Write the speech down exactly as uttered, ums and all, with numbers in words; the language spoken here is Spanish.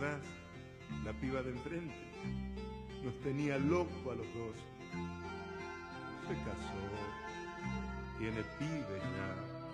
acordás? La piba de enfrente nos tenía loco a los dos. Se casó, tiene pibe ya.